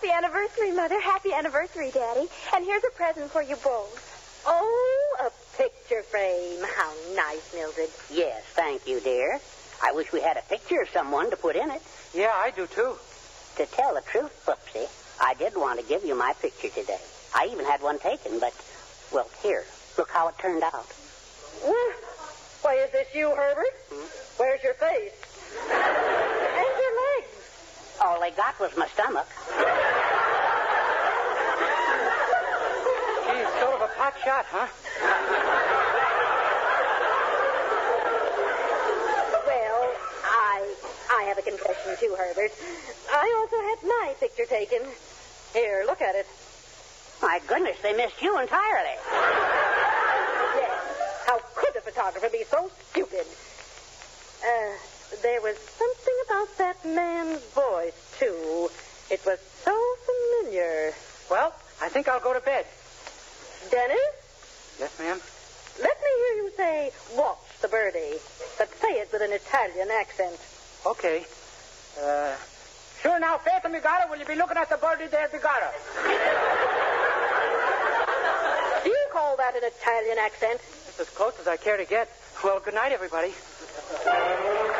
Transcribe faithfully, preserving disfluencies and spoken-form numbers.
Happy anniversary, Mother. Happy anniversary, Daddy. And here's a present for you both. Oh, a picture frame. How nice, Mildred. Yes, thank you, dear. I wish we had a picture of someone to put in it. Yeah, I do, too. To tell the truth, Flipsy, I did want to give you my picture today. I even had one taken, but, well, here, look how it turned out. Why, is this you, Herbert? Hmm? Where's your face? And your legs? All they got was my stomach. Gee, sort of a pot shot, huh? Well, I I have a confession, too, Herbert. I also had my picture taken. Here, look at it. My goodness, they missed you entirely. Yes. How could a photographer be so stupid? Uh, there was something about that man's voice, too. It was so familiar. Well, I think I'll go to bed. Dennis? Yes, ma'am? Let me hear you say, watch the birdie. But say it with an Italian accent. Okay. Uh, sure now, Faith, and Migara, will you be looking at the birdie there, Migara? Do you call that an Italian accent? It's as close as I care to get. Well, good night, everybody.